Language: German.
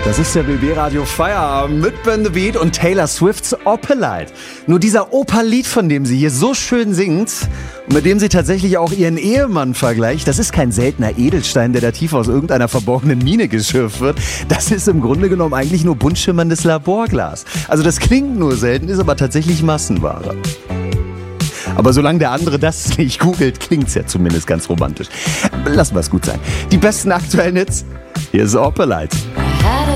Das ist der BB-Radio Feierabend mit Ben the Beat und Taylor Swifts Opalite. Nur dieser Opal-Lied, von dem sie hier so schön singt und mit dem sie tatsächlich auch ihren Ehemann vergleicht, das ist kein seltener Edelstein, der da tief aus irgendeiner verborgenen Mine geschürft wird. Das ist im Grunde genommen eigentlich nur bunt schimmerndes Laborglas. Also das klingt nur selten, ist aber tatsächlich Massenware. Aber solange der andere das nicht googelt, klingt's ja zumindest ganz romantisch. Lassen wir es gut sein. Die besten aktuellen Hits, hier ist Opalite.